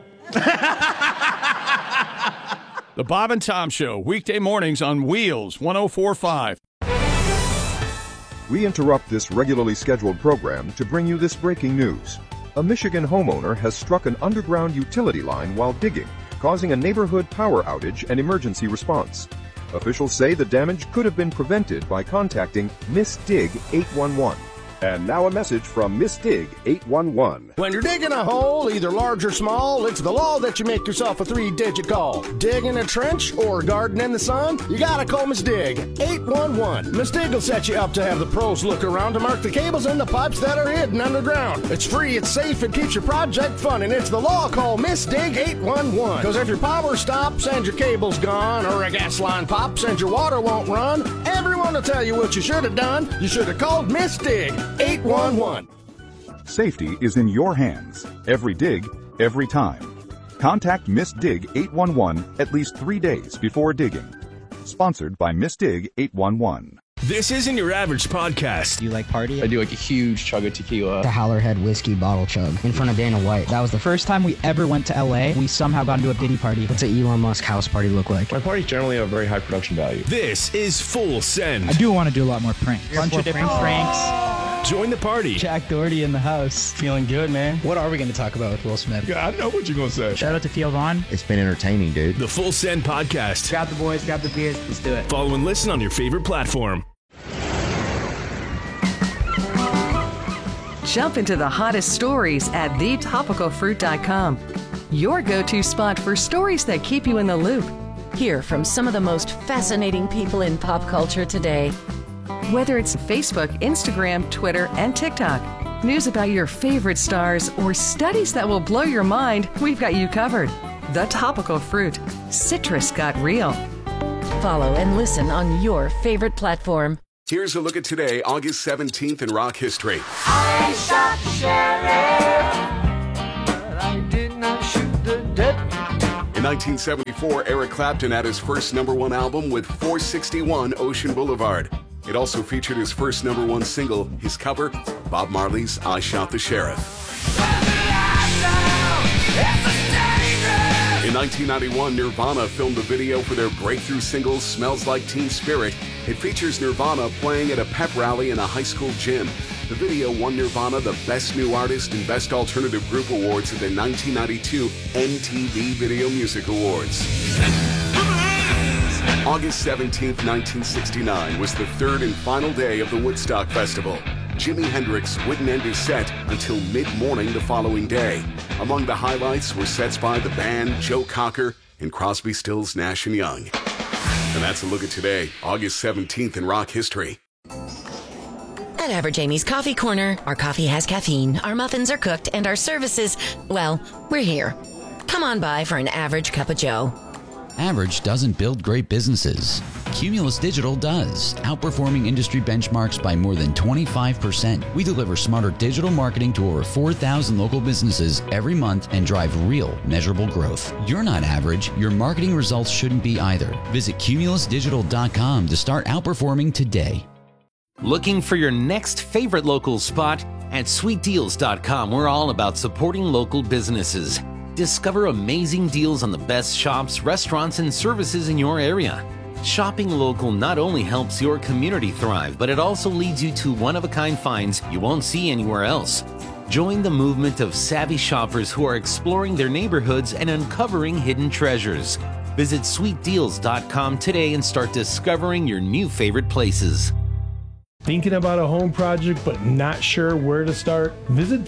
The Bob and Tom Show, weekday mornings on Wheels 104.5. We interrupt this regularly scheduled program to bring you this breaking news. A Michigan homeowner has struck an underground utility line while digging, causing a neighborhood power outage and emergency response. Officials say the damage could have been prevented by contacting Miss Dig 811. And now a message from Miss Dig 811. When you're digging a hole, either large or small, it's the law that you make yourself a 3-digit call. Digging a trench or garden in the sun? You gotta call Miss Dig 811. Miss Dig will set you up to have the pros look around to mark the cables and the pipes that are hidden underground. It's free, it's safe, it keeps your project fun, and it's the law. Call Miss Dig 811. Because if your power stops and your cable's gone, or a gas line pops and your water won't run, everyone will tell you what you should have done. You should have called Miss Dig 811. Safety is in your hands. Every dig, every time. Contact Miss Dig 811 at least 3 days before digging. Sponsored by Miss Dig 811. This isn't your average podcast. Do you like party? I do like a huge chug of tequila. The Howlerhead whiskey bottle chug in front of Dana White. That was the first time we ever went to LA. We somehow got into a Diddy party. What's an Elon Musk house party look like? My parties generally have a very high production value. This is Full Send. I do want to do a lot more pranks. Bunch of different pranks. Join the party. Jack Doherty in the house. Feeling good, man. What are we going to talk about with Will Smith? Yeah, I know what you're going to say. Shout out to Theo Vaughn. It's been entertaining, dude. The Full Send podcast. Grab the boys, grab the beers. Let's do it. Follow and listen on your favorite platform. Jump into the hottest stories at thetopicalfruit.com. Your go-to spot for stories that keep you in the loop. Hear from some of the most fascinating people in pop culture today. Whether it's Facebook, Instagram, Twitter, and TikTok. news about your favorite stars, or studies that will blow your mind, we've got you covered. The Topical Fruit. Citrus got real. Follow and listen on your favorite platform. Here's a look at today, August 17th in rock history. I shot the sheriff, but I did not shoot the deputy. In 1974, Eric Clapton had his first #1 album with 461 Ocean Boulevard. It also featured his first #1 single, his cover, Bob Marley's I Shot the Sheriff. In 1991, Nirvana filmed a video for their breakthrough single, Smells Like Teen Spirit. It features Nirvana playing at a pep rally in a high school gym. The video won Nirvana the Best New Artist and Best Alternative Group Awards at the 1992 MTV Video Music Awards. August 17, 1969 was the third and final day of the Woodstock Festival. Jimi Hendrix wouldn't end his set until mid-morning the following day. Among the highlights were sets by the band, Joe Cocker, and Crosby, Stills, Nash & Young. And that's a look at today, August 17th in rock history. At Average Amy's Coffee Corner, our coffee has caffeine, our muffins are cooked, and our services, well, we're here. Come on by for an average cup of joe. Average doesn't build great businesses. Cumulus Digital does, outperforming industry benchmarks by more than 25%. We deliver smarter digital marketing to over 4,000 local businesses every month and drive real, measurable growth. You're not average. Your marketing results shouldn't be either. Visit cumulusdigital.com to start outperforming today. Looking for your next favorite local spot? At sweetdeals.com, we're all about supporting local businesses. Discover amazing deals on the best shops, restaurants, and services in your area. Shopping local not only helps your community thrive, but it also leads you to one-of-a-kind finds you won't see anywhere else. Join the movement of savvy shoppers who are exploring their neighborhoods and uncovering hidden treasures. Visit sweetdeals.com today and start discovering your new favorite places. Thinking about a home project but not sure where to start? Visit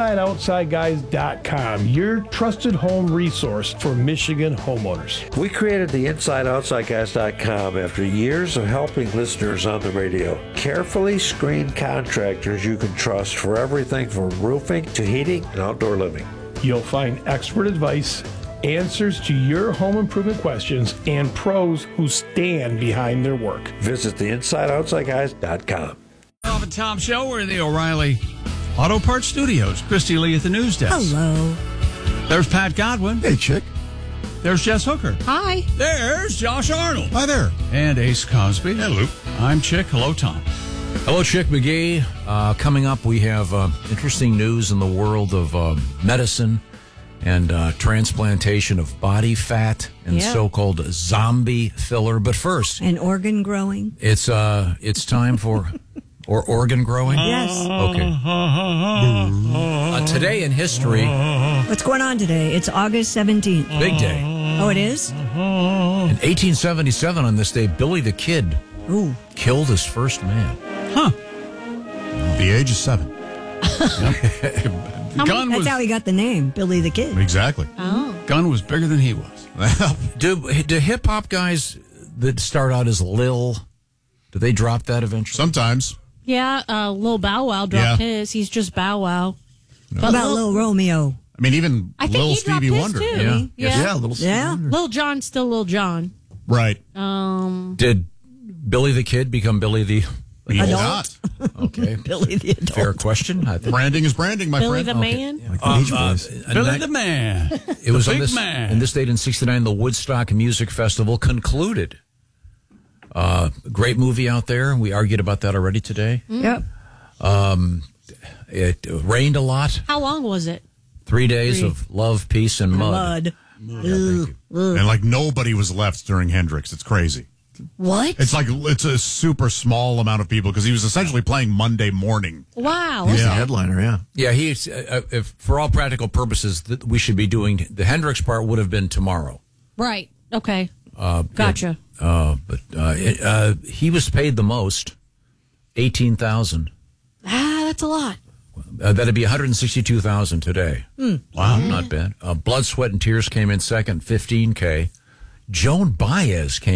theinsideoutsideguys.com, your trusted home resource for Michigan homeowners. We created the InsideOutsideGuys.com after years of helping listeners on the radio. Carefully screened contractors you can trust for everything from roofing to heating and outdoor living. You'll find expert advice, answers to your home improvement questions, and pros who stand behind their work. Visit theinsideoutsideguys.com. Bob and Tom Show. We're in the O'Reilly Auto Parts Studios. Christy Lee at the news desk. Hello. There's Pat Godwin. Hey, Chick. There's Jess Hooker. Hi. There's Josh Arnold. Hi there. And Ace Cosby. Hello. I'm Chick. Hello, Tom. Hello, Chick McGee. Coming up, we have interesting news in the world of medicine and transplantation of body fat and so-called zombie filler. But first, and organ growing. It's time for organ growing. Yes. Okay. Today in history. What's going on today? It's August 17th. Big day. Oh, it is? In 1877, on this day, Billy the Kid killed his first man. Huh. The age of 7. That's how he got the name, Billy the Kid. Exactly. Oh. Gun was bigger than he was. Do hip hop guys that start out as Lil, do they drop that eventually? Sometimes. Yeah, Lil Bow Wow dropped his. He's just Bow Wow. No. What about Lil Romeo? I mean, even Lil Stevie Wonder. Too. Yeah, Lil John's still Lil John. Right. Did Billy the Kid become Billy the Adult? Okay. Billy the Adult. Fair question. I think. Branding is branding, my Billy friend. the Man? Billy the Man. It was on big this, man. in this date in 69, the Woodstock Music Festival concluded. Great movie out there. We argued about that already today. Yep. It rained a lot. How long was it? 3 days of love, peace, and mud. And like nobody was left during Hendrix. It's crazy. What? It's a super small amount of people because he was essentially playing Monday morning. Wow. He's the headliner, yeah. Yeah, he's if, for all practical purposes, that we should be doing the Hendrix part would have been tomorrow. Right. Okay. Gotcha. But he was paid the most, $18,000. That's a lot. That'd be $162,000 today. Wow, not bad. Blood, Sweat, and Tears came in second, $15K. Joan Baez came in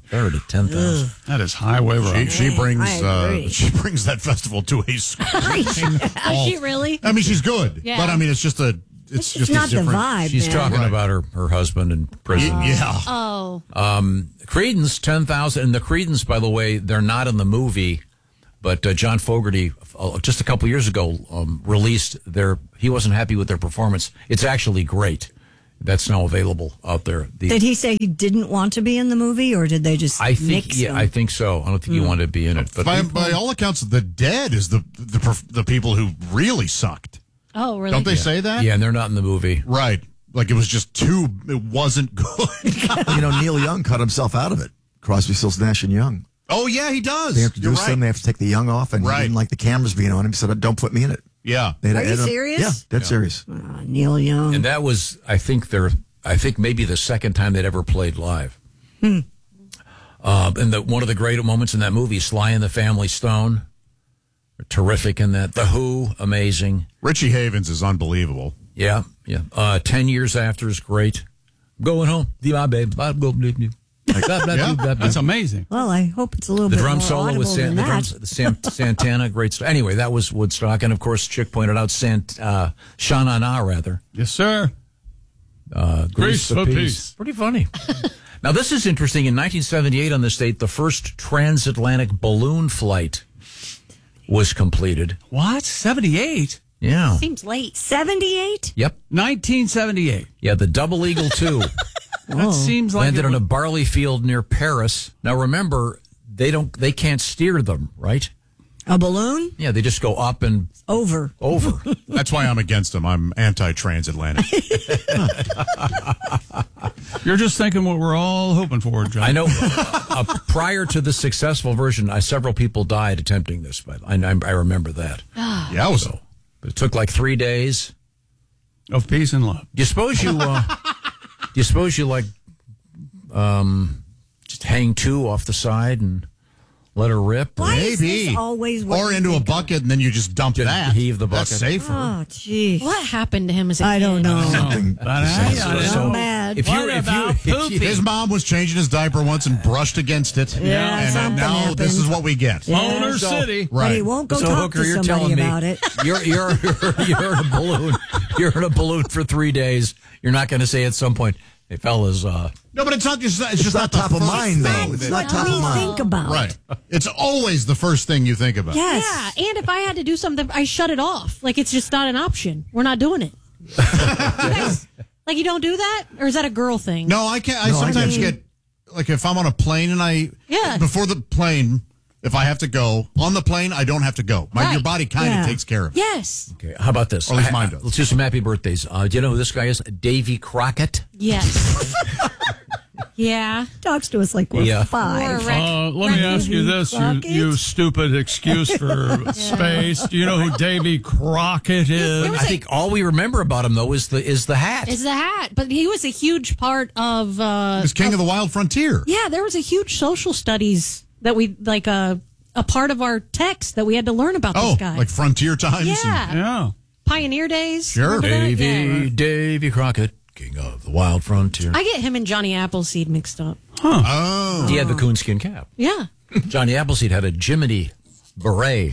Third at 10,000. That is highway robbery. She brings I agree. that festival to a screeching Oh, halt. she really? I mean, she's good, Yeah. but I mean, it's just a. It's just not a different. the vibe. She's man. talking about her husband in prison. Yeah. Oh. Creedence, 10,000. And the Creedence, by the way, they're not in the movie, but John Fogerty, just a couple years ago, released he wasn't happy with their performance. It's actually great. That's now available out there. Did he say he didn't want to be in the movie, or did they just I think, nix yeah, him? I think so. I don't think he wanted to be in it. But By all accounts, the Dead is the people who really sucked. Oh, really? Don't they say that? Yeah, and they're not in the movie. Right. Like it was just it wasn't good. Neil Young cut himself out of it. Crosby, Stills, Nash and Young. Oh yeah, he does. They have to do You're something. right. They have to take the Young off, and he didn't like the cameras being on him. He said, "Don't put me in it." Yeah. Are you serious? Yeah, dead serious. Neil Young. And that was, I think maybe the second time they'd ever played live. And one of the great moments in that movie, Sly and the Family Stone, terrific in that. The Who, amazing. Richie Havens is unbelievable. Yeah. 10 years after is great. Going home, my babe. That's amazing. Well, I hope it's a little The bit drum more solo audible with than that. Santana, great stuff. Anyway, that was Woodstock, and of course, Chick pointed out Sha Na Na, rather. Yes, sir. Grease for Peace. Pretty funny. Now, this is interesting. In 1978, on this date, the first transatlantic balloon flight was completed. What? 78? Yeah. Seems late. 78? Yep. 1978. Yeah, the Double Eagle 2 That seems like landed on a barley field near Paris. Now, remember, they can't steer them, right? A balloon? Yeah, they just go up and over. That's why I'm against them. I'm anti-transatlantic. You're just thinking what we're all hoping for, John. I know. Prior to the successful version, several people died attempting this, but I remember that. Yeah, but it took like 3 days of peace and love. Do you suppose you just hang two off the side and let her rip? Why is this always what or you into a think of? bucket and then you just dump that. Heave the bucket. That's safer. Oh, geez. What happened to him as a I don't kid? know. Something. I'm mad. His mom was changing his diaper once and brushed against it. Yeah, and something now happened. this is what we get. Boner City. But he won't go So, talk Hooker, to you're somebody telling me about it. you're in a balloon. You're in a balloon for 3 days. You're not going to say at some point, "Hey, fellas." No, but it's not just. It's just not the top of first mind, though. thing It's that- not top of mind. Think about Right. It's always the first thing you think about. Yes. Yeah, and if I had to do something, I shut it off. Like it's just not an option. We're not doing it. You guys, like you don't do that, or is that a girl thing? No, I can't. I sometimes get like if I'm on a plane and before the plane, if I have to go on the plane, I don't have to go. Your body kind of takes care of it. Yes. Okay, how about this? Or at least mine does. Let's do some happy birthdays. Do you know who this guy is? Davy Crockett. Yes. Yeah. Talks to us like we're Yeah. five. Let me ask you this, you stupid excuse for space. Do you know who Davy Crockett is? I think all we remember about him though is the hat. Is the hat, but he was a huge part of. He was king of the wild frontier. Yeah, there was a huge social studies that we like a part of our text that we had to learn about this guy. Like frontier times. Yeah. Yeah. Pioneer days. Sure. Remember that? Yeah. Davy Crockett, king of the wild frontier. I get him and Johnny Appleseed mixed up. Oh. He had the coonskin cap. Yeah. Johnny Appleseed had a Jiminy beret.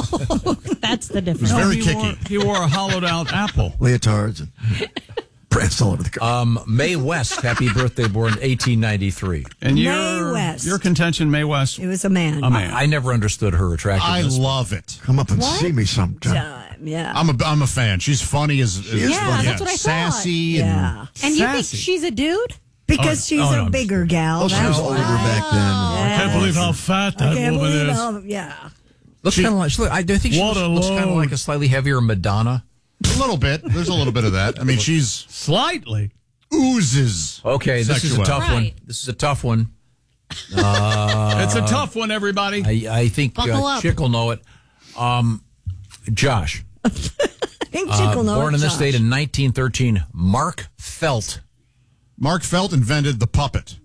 That's the It was difference. very he kicky. Wore a hollowed out apple. Leotards and pranced all over the country. Mae West, happy birthday, born 1893. And Mae West. your contention, Mae West. It was a man. A man. I never understood her I attractiveness. love it. Come up and see me sometime. Yeah. I'm a fan. She's funny as Yeah, that's what I thought. sassy Yeah. And you think Sassy. she's a dude? Because she's no, a bigger gal. Oh, she was older back then. I can't believe how fat I that can't woman believe is. how, yeah. Looks kind of like. I think she What a looks kind of load. like a slightly heavier Madonna. A little bit. There's a little bit of that. I mean, she's Slightly. oozes. Okay, this is a sexuality. tough one. Right. This is a tough one. It's a tough one, everybody. I think Buckle up. Chick will know it. Josh, I think Chick will know born it, in this Josh. state in 1913, Mark Felt. Mark Felt invented the puppet.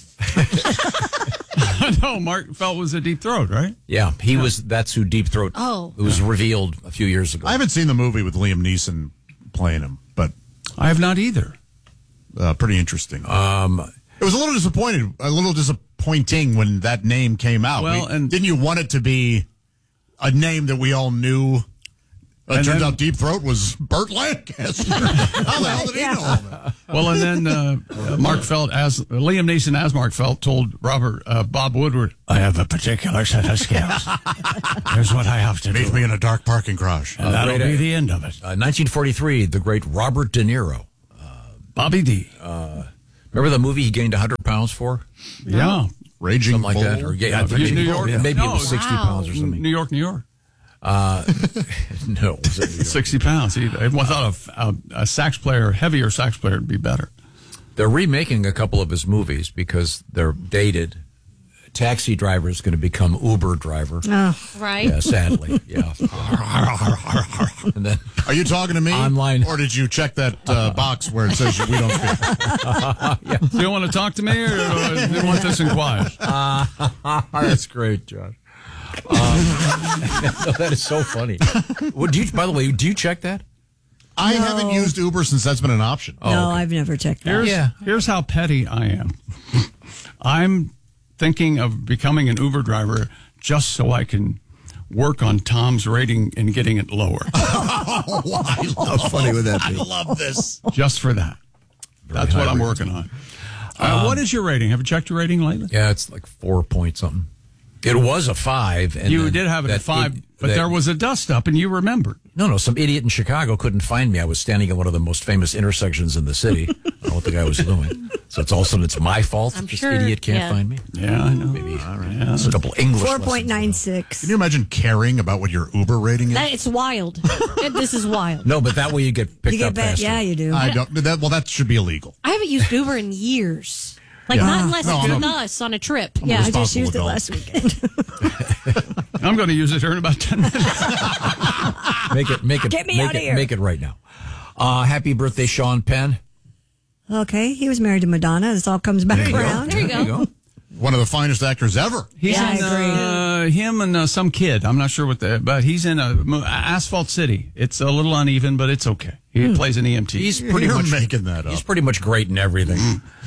No, Mark Felt was a deep throat, right? Yeah, he was. That's who Deep Throat. Oh. It was revealed a few years ago. I haven't seen the movie with Liam Neeson playing him, but I have not either. pretty interesting. It was a little disappointed disappointing when that name came out. Well, and didn't you want it to be a name that we all knew? It turns out Deep Throat was Burt Lancaster. How the hell did he know that? Well, and then Mark Felt, as Liam Neeson as Mark Felt, told Bob Woodward, "I have a particular set of skills. Here's what I have to do. Meet me in a dark parking garage. And that'll be the end of it." 1943, the great Robert De Niro. Bobby D. Remember the movie he gained 100 pounds for? Yeah. Raging Something like that. Bull? Or, New Raging York. Bull. Maybe No, it was 60 pounds or something. New York. No. 60 pounds. I thought a sax player, heavier sax player, would be better. They're remaking a couple of his movies because they're dated. Taxi Driver is going to become Uber driver. Oh, right. Yeah, sadly. Yeah. And then, are you talking to me online, or did you check that box where it says we don't speak? Yeah. Do you want to talk to me, or do you want this in quiet? That's great, John. That is so funny. By the way, do you check that? I haven't used Uber since that's been an option. No, I've never checked that. Here's how petty I am. I'm thinking of becoming an Uber driver just so I can work on Tom's rating and getting it lower. How funny would that be? I love this. Just for that. That's what I'm working on. What is your rating? Have you checked your rating lately? Yeah, it's like 4 point something. It was a 5. And you did have it at 5, but there was a dust up, and you remembered. No, some idiot in Chicago couldn't find me. I was standing at one of the most famous intersections in the city. I don't know what the guy was doing. So it's all of a sudden it's my fault. This idiot can't find me. Yeah, I know. Maybe a couple English 4.96. Can you imagine caring about what your Uber rating is? It's wild. This is wild. No, but that way you get picked up faster. Yeah, you do. I don't. That should be illegal. I haven't used Uber in years. Not unless it's with us on a trip. Yeah, I just used it last weekend. I'm going to use it here in about 10 minutes. Get me out of here. Make it right now. Happy birthday, Sean Penn. Okay, he was married to Madonna. This all comes back around. There you go. One of the finest actors ever. He's in him and some kid. I'm not sure but he's in Asphalt City. It's a little uneven, but it's okay. He plays an EMT. He's pretty much making that up. He's pretty much great in everything.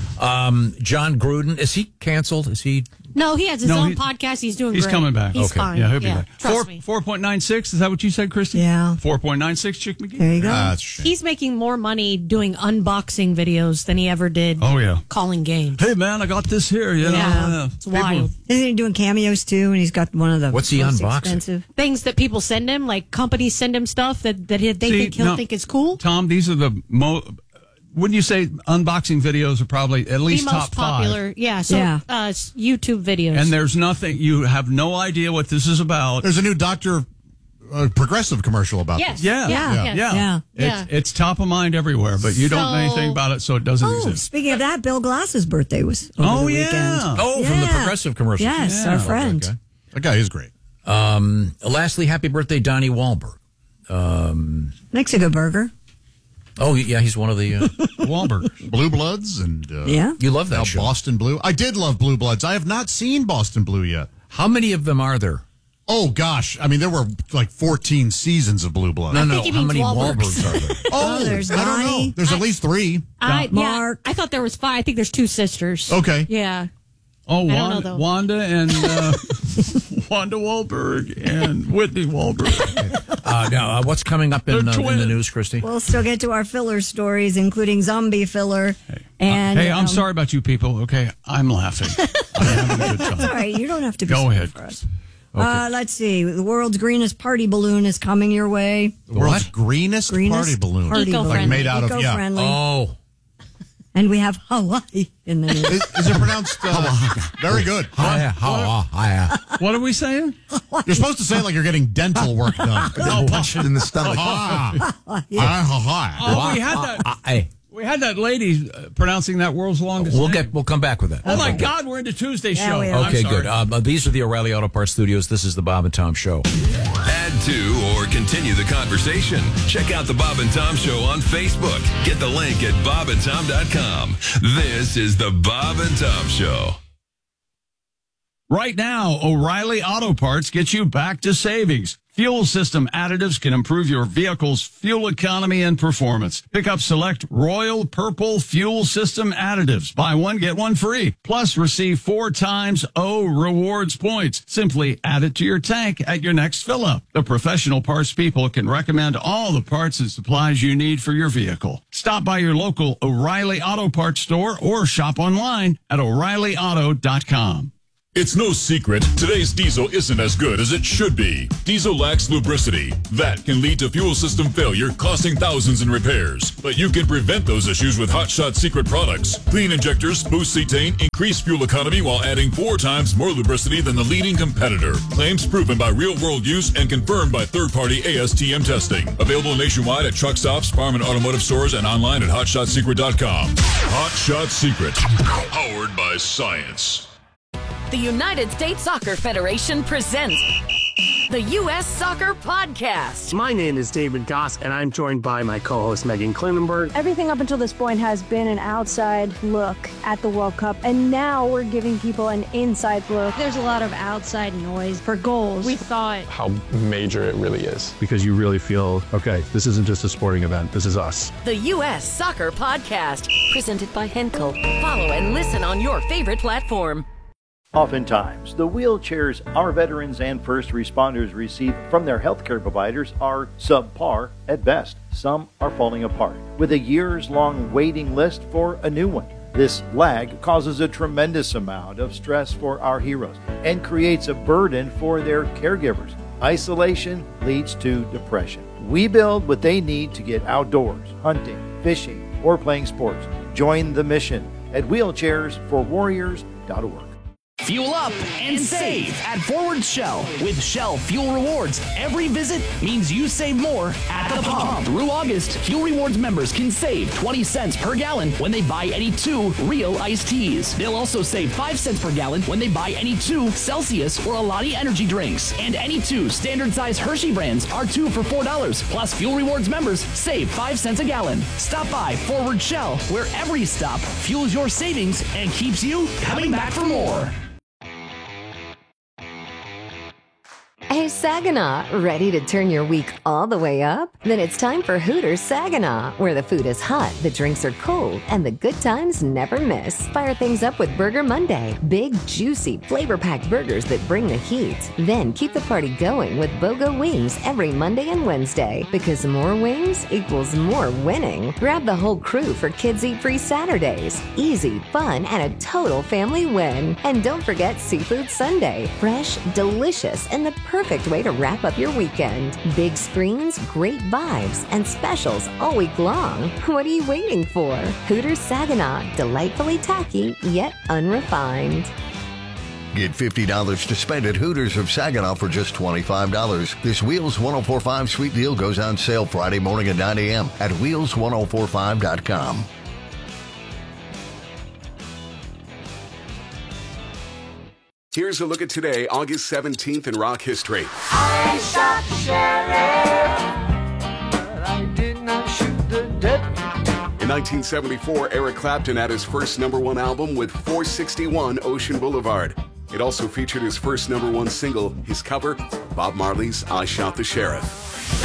John Gruden, is he canceled? Is he? No, he has his own podcast. He's doing He's great. coming back. He's fine. Yeah, he'll be back. Trust me. 4.96, is that what you said, Christy? Yeah. 4.96, Chick McGee? There you go. He's making more money doing unboxing videos than he ever did calling games. Hey, man, I got this here. You know, it's wild. Isn't he doing cameos too? And he's got one of the What's he most unboxing? expensive Things that people send him, like companies send him stuff that they think he'll think is cool. Tom, these are the wouldn't you say unboxing videos are probably at least the most top popular, 5? Yeah. So YouTube videos. And there's nothing, you have no idea what this is about. There's a new Dr. Progressive commercial about this. Yeah. It's top of mind everywhere, but you don't know anything about it, so it doesn't exist. Speaking of that, Bill Glass's birthday was over the weekend. From the Progressive commercial. Yes, our friend. Okay. That guy is great. Lastly, happy birthday, Donnie Wahlberg. Makes a good burger. Oh, yeah, he's one of the Wahlberg. Blue Bloods and you love that show. Boston Blue. I did love Blue Bloods. I have not seen Boston Blue yet. How many of them are there? Oh, gosh. I mean, there were like 14 seasons of Blue Bloods. No. How many Wahlbergs are there? Oh, there's I don't know. Donnie. There's at least 3. Mark. I thought there was 5. I think there's 2 sisters. Okay. Yeah. Oh, I don't know, though. Wanda and Wanda Wahlberg and Whitney Wahlberg. Now, what's coming up in the news, Christy? We'll still get to our filler stories, including zombie filler. And hey, I'm sorry about you people. Okay, I'm laughing. I'm having a good time. It's all right. You don't have to be Go sorry ahead. for us. Let's see. The world's greenest party balloon is coming your way. The world's greenest party balloon. Like made out of, eco-friendly. Oh. And we have Hawaii in the news. Is it pronounced very good? What are we saying? You're supposed to say it like you're getting dental work done. Punch it in the stomach. Oh, we had that lady pronouncing that world's longest name. We'll come back with that. Oh my God, we're into Tuesday show. Okay, good. These are the O'Reilly Auto Parts Studios. This is the Bob and Tom Show. Add to or continue the conversation. Check out the Bob and Tom Show on Facebook. Get the link at bobandtom.com. This is the Bob and Tom Show. Right now, O'Reilly Auto Parts gets you back to savings. Fuel system additives can improve your vehicle's fuel economy and performance. Pick up select Royal Purple fuel system additives. Buy one, get one free. Plus, receive 4 times O rewards points. Simply add it to your tank at your next fill-up. The professional parts people can recommend all the parts and supplies you need for your vehicle. Stop by your local O'Reilly Auto Parts store or shop online at O'ReillyAuto.com. It's no secret, today's diesel isn't as good as it should be. Diesel lacks lubricity. That can lead to fuel system failure, costing thousands in repairs. But you can prevent those issues with Hot Shot Secret products. Clean injectors, boost cetane, increase fuel economy while adding 4 times more lubricity than the leading competitor. Claims proven by real-world use and confirmed by third-party ASTM testing. Available nationwide at truck stops, farm and automotive stores, and online at HotShotSecret.com. Hot Shot Secret. Powered by science. The United States Soccer Federation presents the U.S. Soccer Podcast. My name is David Goss, and I'm joined by my co-host Megan Klinenberg. Everything up until this point has been an outside look at the World Cup, and now we're giving people an inside look. There's a lot of outside noise for goals. We thought How major it really is. Because you really feel, okay, this isn't just a sporting event, this is us. The U.S. Soccer Podcast, presented by Henkel. Follow and listen on your favorite platform. Oftentimes, the wheelchairs our veterans and first responders receive from their healthcare providers are subpar at best. Some are falling apart, with a years-long waiting list for a new one. This lag causes a tremendous amount of stress for our heroes and creates a burden for their caregivers. Isolation leads to depression. We build what they need to get outdoors, hunting, fishing, or playing sports. Join the mission at wheelchairsforwarriors.org. Fuel up and save at Forward Shell. With Shell Fuel Rewards, every visit means you save more at the pump. Through August, Fuel Rewards members can save 20 cents per gallon when they buy any 2 real iced teas. They'll also save 5 cents per gallon when they buy any 2 Celsius or Alani energy drinks. And any 2 standard size Hershey brands are 2 for $4. Plus, Fuel Rewards members save 5 cents a gallon. Stop by Forward Shell, where every stop fuels your savings and keeps you coming back for more. Hey, Saginaw, ready to turn your week all the way up? Then it's time for Hooters Saginaw, where the food is hot, the drinks are cold, and the good times never miss. Fire things up with Burger Monday. Big, juicy, flavor-packed burgers that bring the heat. Then keep the party going with BOGO Wings every Monday and Wednesday, because more wings equals more winning. Grab the whole crew for Kids Eat Free Saturdays. Easy, fun, and a total family win. And don't forget Seafood Sunday. Fresh, delicious, and the perfect way to wrap up your weekend. Big screens, great vibes, and specials all week long. What are you waiting for? Hooters Saginaw, delightfully tacky, yet unrefined. Get $50 to spend at Hooters of Saginaw for just $25. This Wheels 1045 sweet deal goes on sale Friday morning at 9 a.m. at wheels1045.com. Here's a look at today, August 17th in rock history. I shot the sheriff, but I did not shoot the deputy. In 1974, Eric Clapton had his first #1 album with 461 Ocean Boulevard. It also featured his first #1 single, his cover, Bob Marley's I Shot the Sheriff.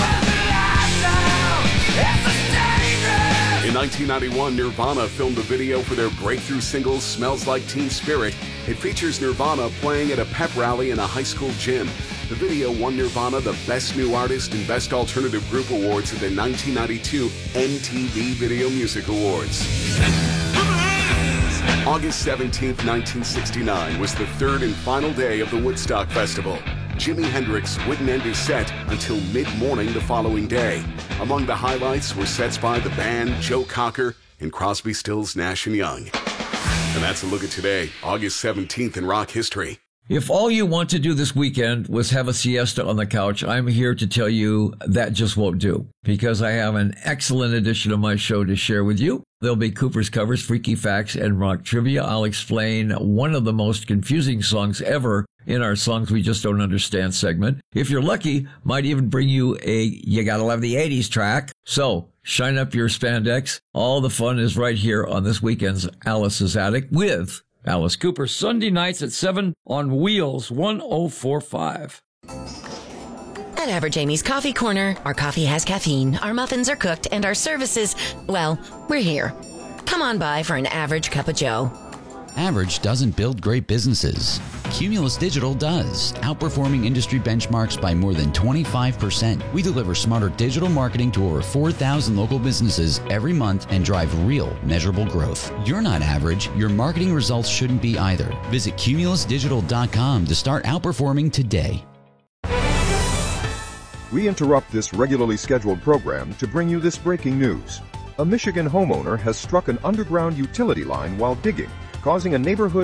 In 1991, Nirvana filmed a video for their breakthrough single, Smells Like Teen Spirit. It features Nirvana playing at a pep rally in a high school gym. The video won Nirvana the Best New Artist and Best Alternative Group Awards at the 1992 MTV Video Music Awards. August 17, 1969 was the third and final day of the Woodstock Festival. Jimi Hendrix wouldn't end his set until mid-morning the following day. Among the highlights were sets by the band, Joe Cocker, and Crosby, Stills, Nash & Young. And that's a look at today, August 17th in rock history. If all you want to do this weekend was have a siesta on the couch, I'm here to tell you that just won't do, because I have an excellent edition of my show to share with you. There'll be Cooper's Covers, Freaky Facts, and Rock Trivia. I'll explain one of the most confusing songs ever in our Songs We Just Don't Understand segment. If you're lucky, might even bring you a You Gotta Love the 80s track. So, shine up your spandex. All the fun is right here on this weekend's Alice's Attic with Alice Cooper, Sunday nights at 7 on Wheels 1045. At Average Amy's Coffee Corner, our coffee has caffeine, our muffins are cooked, and our services, well, we're here. Come on by for an average cup of joe. Average doesn't build great businesses. Cumulus Digital does, outperforming industry benchmarks by more than 25%. We deliver smarter digital marketing to over 4,000 local businesses every month and drive real, measurable growth. You're not average. Your marketing results shouldn't be either. Visit cumulusdigital.com to start outperforming today. We interrupt this regularly scheduled program to bring you this breaking news. A Michigan homeowner has struck an underground utility line while digging, causing a neighborhood